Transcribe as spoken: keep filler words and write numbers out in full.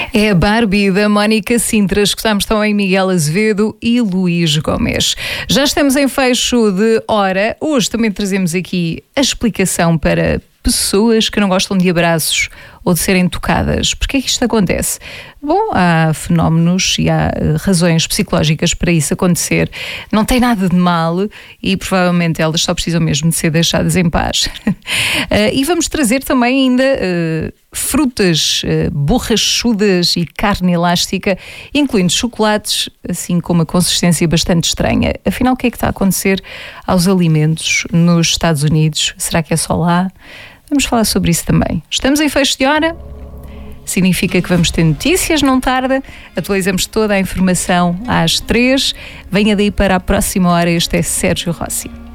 É a Barbie da Mónica Sintra. Escutamos também Miguel Azevedo e Luís Gomes. Já estamos em fecho de hora. Hoje também trazemos aqui a explicação para pessoas que não gostam de abraços ou de serem tocadas. Porquê é que isto acontece? Bom, há fenómenos e há uh, razões psicológicas para isso acontecer. Não tem nada de mal e provavelmente elas só precisam mesmo de ser deixadas em paz. uh, e vamos trazer também ainda uh, frutas uh, borrachudas e carne elástica, incluindo chocolates, assim com uma consistência bastante estranha. Afinal, o que é que está a acontecer aos alimentos nos Estados Unidos? Será que é só lá? Vamos falar sobre isso também. Estamos em fecho de hora. Significa que vamos ter notícias, não tarda. Atualizamos toda a informação às três. Venha daí para a próxima hora. Este é Sérgio Rossi.